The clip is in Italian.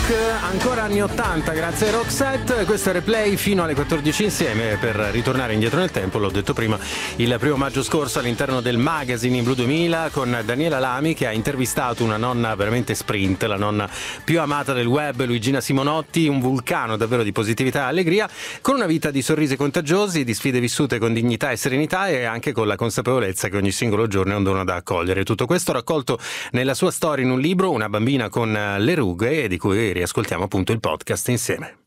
rock, ancora anni 80 grazie ai Roxette. Questo è Replay fino alle 14 insieme per ritornare indietro nel tempo. L'ho detto prima, il 1 maggio scorso all'interno del magazine in Blu 2000 con Daniela Lami, che ha intervistato una nonna veramente sprint, la nonna più amata del web, Luigina Simonotti, un vulcano davvero di positività e allegria, con una vita di sorrisi contagiosi, di sfide vissute con dignità e serenità e anche con la consapevolezza che ogni singolo giorno è un dono da accogliere. Tutto questo raccolto nella sua storia in un libro, Una bambina con le rughe, di cui riascoltiamo appunto il podcast insieme.